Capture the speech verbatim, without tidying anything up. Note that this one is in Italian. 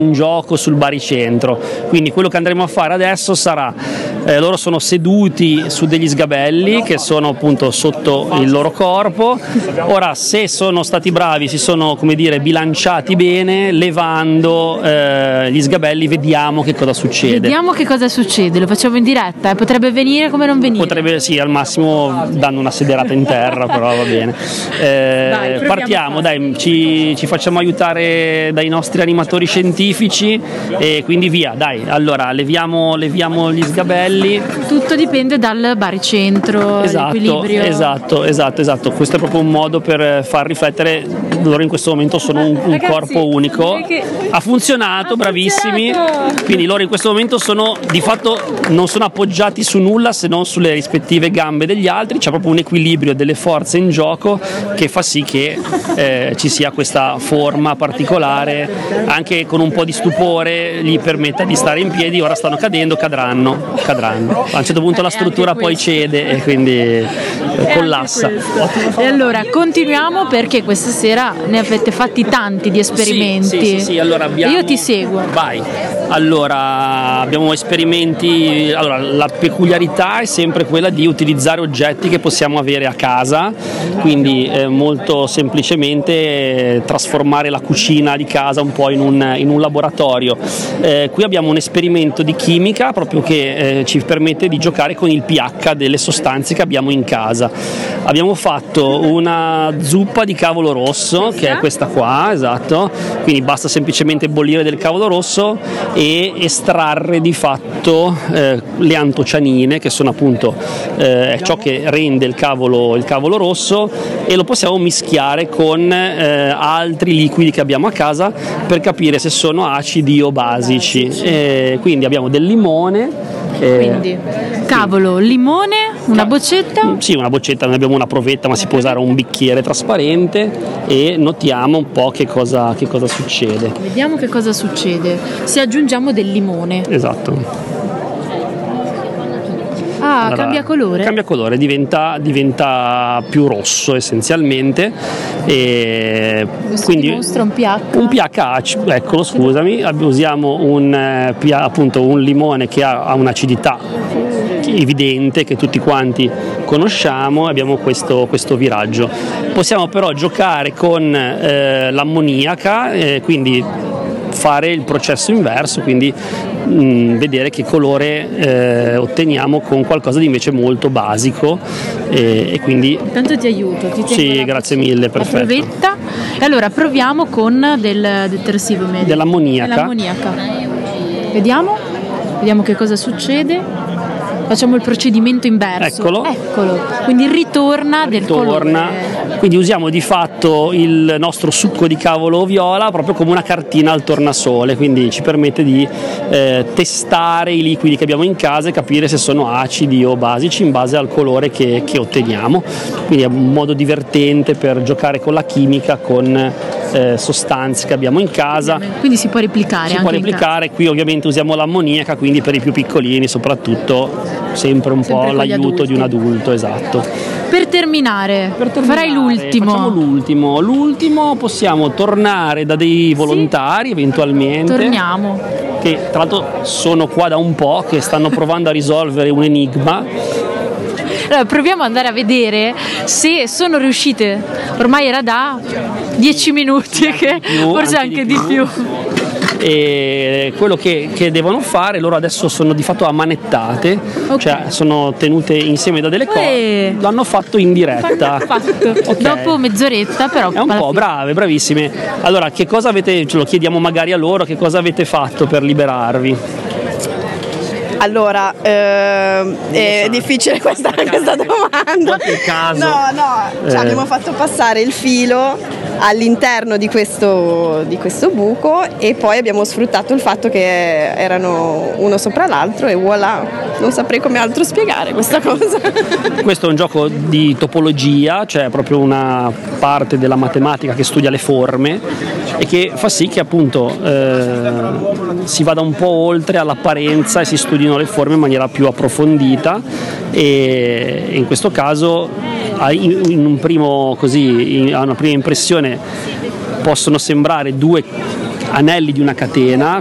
un gioco sul baricentro. Quindi quello che andremo a fare adesso sarà, eh, loro sono seduti su degli sgabelli che sono appunto sotto il loro corpo. Ora, se sono stati bravi, si sono, come dire, bilanciati bene, levando eh, gli sgabelli, vediamo che cosa succede. Vediamo che cosa succede, lo facciamo in diretta, eh? Potrebbe venire come non venire. Potrebbe, sì, al massimo danno una sederata in terra, però va bene. Eh, dai, partiamo, dai, ci, ci facciamo aiutare dai nostri animatori scientifici e quindi via, dai. Allora, leviamo, leviamo gli sgabelli. Tutto dipende dal baricentro, esatto, l'equilibrio. Esatto, esatto, esatto. Questo è proprio un modo per far riflettere. Loro in questo momento sono un, un Ragazzi, corpo unico. che... Ha funzionato, ha bravissimi. funzionato. Quindi loro in questo momento sono, di fatto, non sono appoggiati su nulla se non sulle rispettive gambe degli altri. C'è proprio un equilibrio delle forze in gioco che fa sì che eh, ci sia questa forma particolare, anche con un po' di stupore gli permetta di stare in piedi. Ora stanno cadendo, cadranno, cadranno. A un certo punto la struttura poi cede e quindi eh, collassa. E allora continuiamo, perché questa sera ne avete fatti tanti di esperimenti. Sì, sì, sì, sì. Allora abbiamo... Io ti seguo. Vai. Allora, abbiamo esperimenti. Allora, la peculiarità è sempre quella di utilizzare oggetti che possiamo avere a casa, quindi eh, molto semplicemente eh, trasformare la cucina di casa un po' in un, in un laboratorio. Eh, qui abbiamo un esperimento di chimica proprio che eh, ci permette di giocare con il pH delle sostanze che abbiamo in casa. Abbiamo fatto una zuppa di cavolo rosso, che è questa qua, esatto, quindi basta semplicemente bollire del cavolo rosso e estrarre di fatto eh, le antocianine, che sono appunto eh, ciò che rende il cavolo, il cavolo rosso, e lo possiamo mischiare con eh, altri liquidi che abbiamo a casa per capire se sono acidi o basici. E quindi abbiamo del limone. Eh, Quindi, cavolo, limone, una boccetta? Sì, una boccetta, noi abbiamo una provetta, ma si può usare un bicchiere trasparente e notiamo un po' che cosa, che cosa succede. Vediamo che cosa succede se aggiungiamo del limone. Esatto. Ah, Allora, cambia colore? Cambia colore, diventa, diventa più rosso essenzialmente. E questo quindi dimostra un pH? Un pH acido, eccolo, scusami, usiamo un, eh, appunto un limone che ha, ha un'acidità evidente che tutti quanti conosciamo, abbiamo questo, questo viraggio. Possiamo però giocare con eh, l'ammoniaca, eh, quindi fare il processo inverso, quindi mh, vedere che colore eh, otteniamo con qualcosa di invece molto basico e, e quindi intanto ti aiuto, ti sì, grazie mille, perfetto. La provetta. E allora proviamo con del detersivo medico, dell'ammoniaca. dell'ammoniaca. Vediamo, vediamo che cosa succede. Facciamo il procedimento inverso. Eccolo. Eccolo. Quindi ritorna, ritorna del colore. Quindi usiamo di fatto il nostro succo di cavolo viola proprio come una cartina al tornasole, quindi ci permette di eh, testare i liquidi che abbiamo in casa e capire se sono acidi o basici in base al colore che, che otteniamo. Quindi è un modo divertente per giocare con la chimica, con eh, sostanze che abbiamo in casa. Quindi si può replicare. Si anche può replicare, qui ovviamente usiamo l'ammoniaca, quindi per i più piccolini soprattutto sempre un sempre po' l'aiuto adulti. di un adulto, esatto. Per terminare, per terminare farai l'ultimo. Facciamo l'ultimo. L'ultimo possiamo tornare da dei volontari, sì, eventualmente. Torniamo. Che tra l'altro sono qua da un po', che stanno provando a risolvere un enigma. Allora, proviamo ad andare a vedere se sono riuscite. Ormai era da dieci minuti, che più, forse anche, anche di di più. più. E quello che, che devono fare, loro adesso sono di fatto ammanettate, okay, cioè sono tenute insieme da delle corde, l'hanno fatto in diretta. Fatto. Okay. Dopo mezz'oretta, però è un po' fine. Brave, bravissime. Allora, che cosa avete, ce lo chiediamo magari a loro, che cosa avete fatto per liberarvi? Allora, ehm, è difficile questa, questa domanda. Caso. No, no, cioè, eh. abbiamo fatto passare il filo all'interno di questo, di questo buco e poi abbiamo sfruttato il fatto che erano uno sopra l'altro e voilà, non saprei come altro spiegare questa cosa. Questo è un gioco di topologia, cioè proprio una parte della matematica che studia le forme e che fa sì che appunto eh, si vada un po' oltre all'apparenza e si studino le forme in maniera più approfondita e in questo caso in un primo così, a una prima impressione possono sembrare due anelli di una catena